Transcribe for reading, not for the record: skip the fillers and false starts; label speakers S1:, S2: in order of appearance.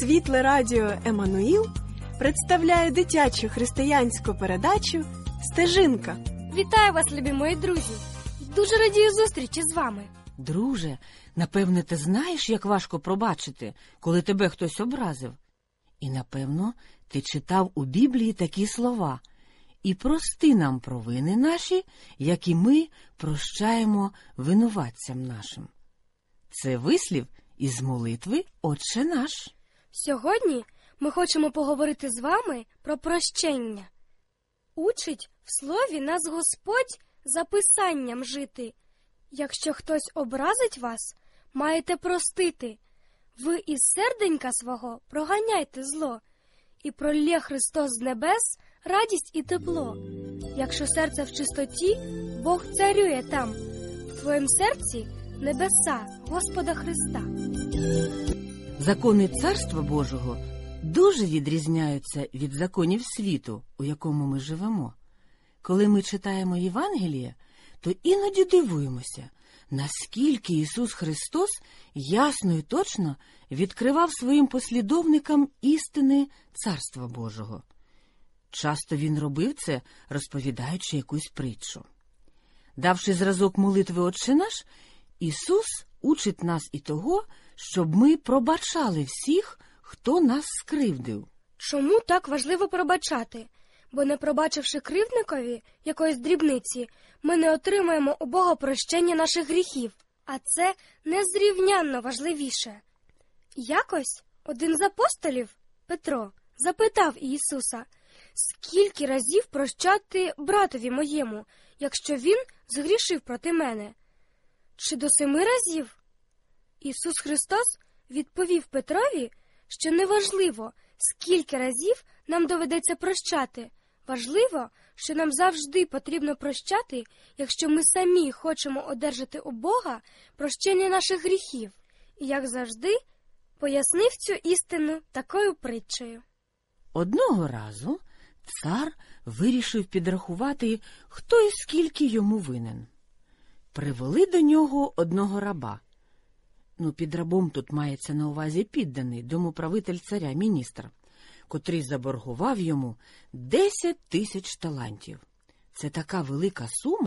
S1: Світле радіо «Еммануїл» представляє дитячу християнську передачу «Стежинка».
S2: Вітаю вас, любі мої друзі! Дуже радію зустрічі з вами.
S3: Друже, напевне, ти знаєш, як важко пробачити, коли тебе хтось образив. І, напевно, ти читав у Біблії такі слова: «І прости нам провини наші, як і ми прощаємо винуватцям нашим». Це вислів із молитви «Отче наш».
S2: Сьогодні ми хочемо поговорити з вами про прощення. Учить в слові нас Господь за писанням жити. Якщо хтось образить вас, маєте простити. Ви із серденька свого проганяйте зло. І пролє Христос з небес радість і тепло. Якщо серце в чистоті, Бог царює там. В твоєму серці небеса Господа Христа.
S3: Закони Царства Божого дуже відрізняються від законів світу, у якому ми живемо. Коли ми читаємо Євангеліє, то іноді дивуємося, наскільки Ісус Христос ясно і точно відкривав своїм послідовникам істини Царства Божого. Часто Він робив це, розповідаючи якусь притчу. Давши зразок молитви «Отче наш», Ісус учить нас і того, щоб ми пробачали всіх, хто нас скривдив.
S2: Чому так важливо пробачати? Бо не пробачивши кривдникові якоїсь дрібниці, ми не отримаємо у Бога прощення наших гріхів. А це незрівнянно важливіше. Якось один з апостолів, Петро, запитав Ісуса: «Скільки разів прощати братові моєму, якщо він згрішив проти мене? Чи до 7 разів?» Ісус Христос відповів Петрові, що неважливо, скільки разів нам доведеться прощати. Важливо, що нам завжди потрібно прощати, якщо ми самі хочемо одержати у Бога прощення наших гріхів. І, як завжди, пояснив цю істину такою притчею.
S3: Одного разу цар вирішив підрахувати, хто і скільки йому винен. Привели до нього одного раба. Під рабом тут мається на увазі підданий, домоправитель царя, міністр, котрий заборгував йому 10 000 талантів. Це така велика сума,